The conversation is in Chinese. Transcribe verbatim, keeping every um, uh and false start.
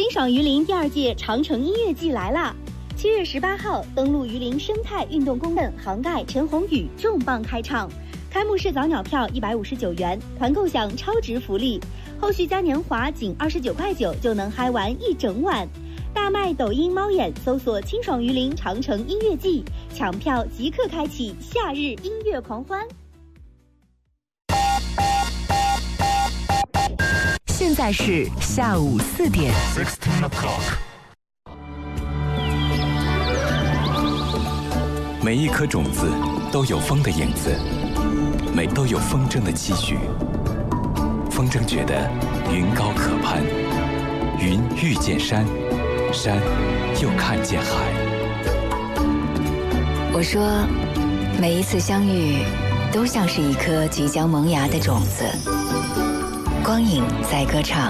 清爽榆林第二届长城音乐季来啦！七月十八号，登陆榆林生态运动公园，杭盖陈鸿宇重磅开唱。开幕式早鸟票一百五十九元，团购享超值福利，后续嘉年华仅二十九块九就能嗨玩一整晚。大麦抖音猫眼搜索清爽榆林长城音乐季，抢票即刻开启夏日音乐狂欢。 现在是下午四点。 每一颗种子都有风的影子，每都有风筝的期许。风筝觉得云高可攀，云遇见山，山又看见海。 我说，每一次相遇，都像是一颗即将萌芽的种子。光影在歌唱，